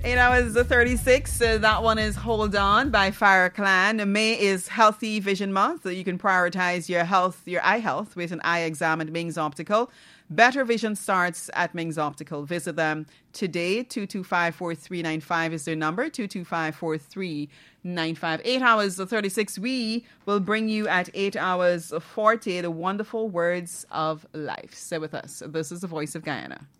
8 hours 36. That one is Hold On by Fire Clan. May is Healthy Vision Month, so you can prioritize your health, your eye health, with an eye exam at Ming's Optical. Better vision starts at Ming's Optical. Visit them today. 225-4395 is their number. 225-4395. 8 hours 36. We will bring you at 8 hours 40 the wonderful words of life. Stay with us. This is the Voice of Guyana.